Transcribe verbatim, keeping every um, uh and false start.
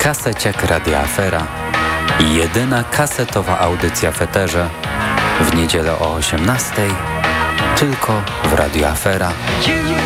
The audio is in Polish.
Kaseciak Radia Afera. Jedyna kasetowa audycja w eterze. W niedzielę o osiemnastej. Tylko w Radiu Afera.